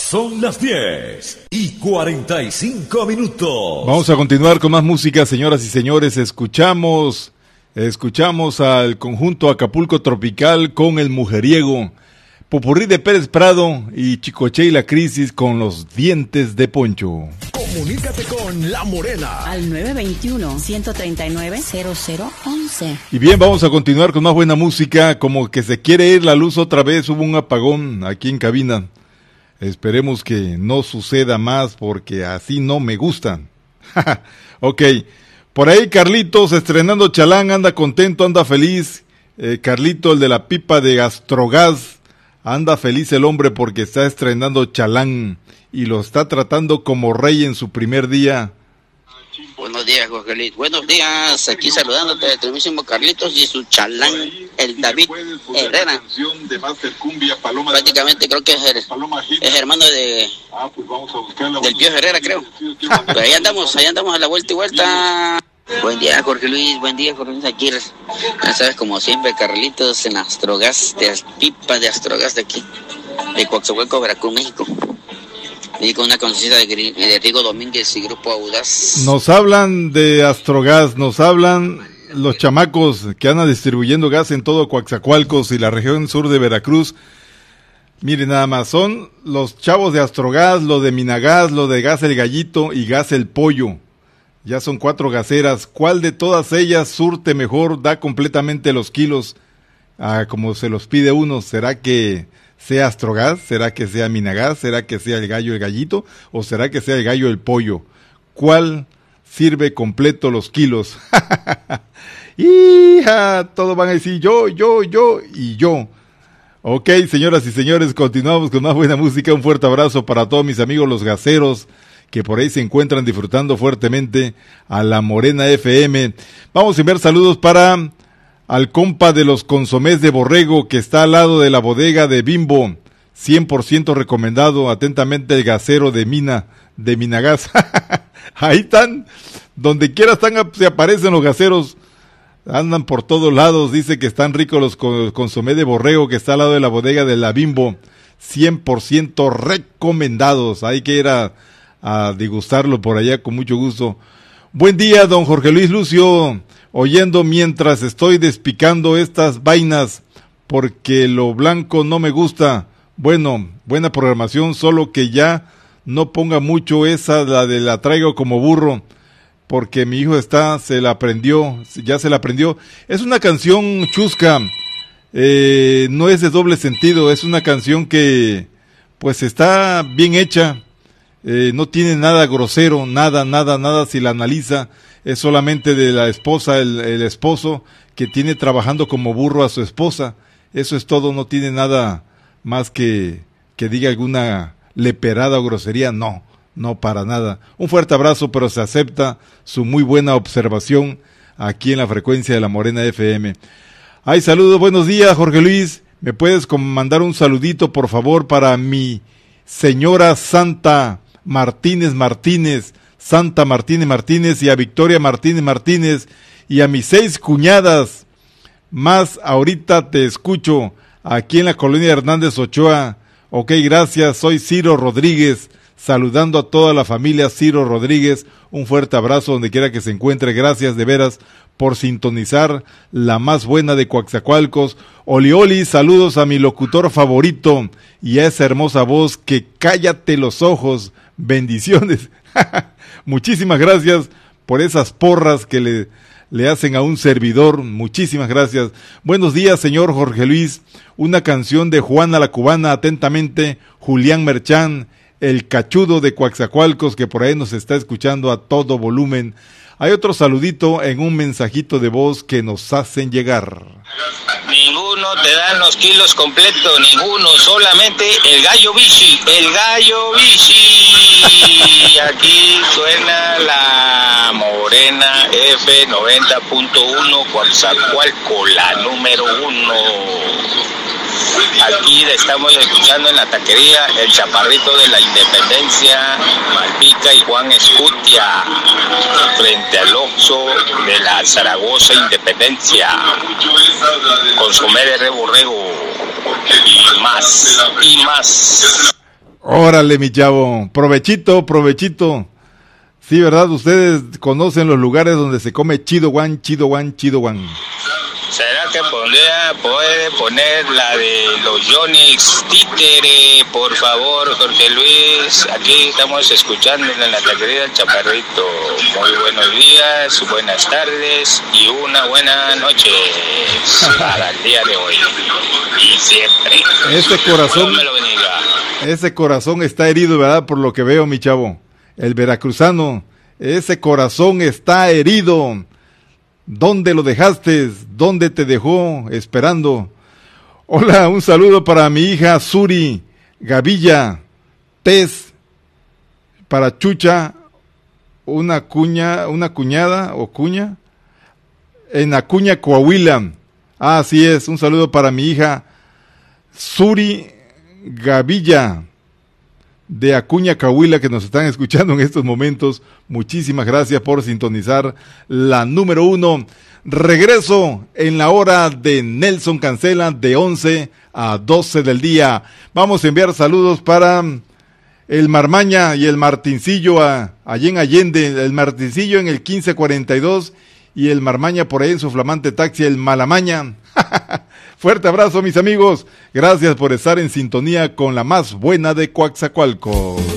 Son las 10:45. Vamos a continuar con más música, señoras y señores. Escuchamos al conjunto Acapulco Tropical con El Mujeriego, Popurrí de Pérez Prado y Chicoche y la Crisis con Los Dientes de Poncho. Comunícate con La Morena al 921-139-0011. Y bien, vamos a continuar con más buena música. Como que se quiere ir la luz otra vez, hubo un apagón aquí en cabina. Esperemos que no suceda más porque así no me gustan. Ok, por ahí Carlitos estrenando Chalán, anda contento, anda feliz. Carlito, el de la pipa de Astrogas, anda feliz el hombre porque está estrenando Chalán y lo está tratando como rey en su primer día. Buenos días, Jorge Luis. Buenos días, aquí saludándote del mismísimo Carlitos y su Chalán, el David Herrera. Prácticamente creo que es hermano de del Pío Herrera, creo. Pero ahí andamos a la vuelta y vuelta. Buen día, Jorge Luis. Buen día, Jorge Luis. Aquí, ya sabes, como siempre, Carlitos en Astrogas, de pipa de Astrogas de aquí, de Coatzacoalcos, Veracruz, México. Y con una conciencia de Rigo Domínguez y Grupo Audaz. Nos hablan de Astrogas, nos hablan los chamacos que andan distribuyendo gas en todo Coatzacoalcos y la región sur de Veracruz. Miren nada más, son los chavos de Astrogas, lo de Minagas, lo de Gas El Gallito y Gas El Pollo. Ya son 4 gaseras. ¿Cuál de todas ellas surte mejor, da completamente los kilos como se los pide uno? ¿Será que sea Astrogas? ¿Será que sea Minagas? ¿Será que sea el Gallo El Gallito? ¿O será que sea el Gallo El Pollo? ¿Cuál sirve completo los kilos? ¡Hija! Todos van a decir yo y yo. Ok, señoras y señores, continuamos con más buena música. Un fuerte abrazo para todos mis amigos los gaseros que por ahí se encuentran disfrutando fuertemente a La Morena FM. Vamos a enviar saludos para al compa de los consomés de borrego que está al lado de la bodega de Bimbo, 100% recomendado, atentamente el gasero de Minagas. Ahí están, donde quiera se aparecen los gaseros, andan por todos lados. Dice que están ricos los consomés de borrego que está al lado de la bodega de la Bimbo, 100% recomendados. Hay que ir a degustarlo por allá con mucho gusto. Buen día, don Jorge Luis Lucio, oyendo mientras estoy despicando estas vainas, porque lo blanco no me gusta. Bueno, buena programación, solo que ya no ponga mucho esa, la traigo como burro, porque mi hijo ya se la aprendió. Es una canción chusca, no es de doble sentido, es una canción que pues está bien hecha. No tiene nada grosero, nada, si la analiza, es solamente de la esposa, el esposo que tiene trabajando como burro a su esposa, eso es todo, no tiene nada más que diga alguna leperada o grosería, no para nada. Un fuerte abrazo, pero se acepta su muy buena observación aquí en la frecuencia de La Morena FM. Ay, saludos, buenos días, Jorge Luis, ¿me puedes mandar un saludito, por favor, para mi señora Santa Santa Martínez y a Victoria Martínez y a mis 6 cuñadas más? Ahorita te escucho aquí en la colonia Hernández Ochoa. Ok, gracias, soy Ciro Rodríguez, saludando a toda la familia Ciro Rodríguez. Un fuerte abrazo donde quiera que se encuentre. Gracias de veras por sintonizar la más buena de Coatzacoalcos. Oli, saludos a mi locutor favorito y a esa hermosa voz que cállate los ojos. Bendiciones. Muchísimas gracias por esas porras que le hacen a un servidor. Muchísimas gracias. Buenos días, señor Jorge Luis. Una canción de Juana la Cubana, atentamente, Julián Merchán, el cachudo de Coatzacoalcos, que por ahí nos está escuchando a todo volumen. Hay otro saludito en un mensajito de voz que nos hacen llegar. Ninguno te dan los kilos completos, ninguno, solamente el gallo bici. Aquí suena La Morena F90.1 Coatzacoalcos, la número 1. Aquí le estamos escuchando en la taquería El Chaparrito de la Independencia, Malpica y Juan Escutia, frente al Oxxo de la Zaragoza Independencia. Consomé de borrego y más. Órale, mi chavo, provechito, provechito. Sí, ¿verdad? Ustedes conocen los lugares donde se come chido guan, chido guan, chido guan. ¿Será que puede poner la de los Yonix Títere, por favor, Jorge Luis? Aquí estamos escuchando en la taquería del Chaparrito. Muy buenos días, buenas tardes y una buena noche para el día de hoy. Y siempre. Ese corazón está herido, ¿verdad? Por lo que veo, mi chavo. El veracruzano, ese corazón está herido. ¿Dónde lo dejaste? ¿Dónde te dejó esperando? Hola, un saludo para mi hija Suri Gavilla Tez, para Chucha, una cuñada o cuña, en Acuña, Coahuila. Ah, así es, un saludo para mi hija Suri Gavilla de Acuña, Coahuila, que nos están escuchando en estos momentos. Muchísimas gracias por sintonizar la número 1. Regreso en la hora de Nelson Cancela de 11 a 12 del día. Vamos a enviar saludos para el Marmaña y el Martincillo allí en Allende, el Martincillo en el 1542 y el Marmaña por ahí en su flamante taxi, el Malamaña. Fuerte abrazo, mis amigos. Gracias por estar en sintonía con la más buena de Coaxacualcos.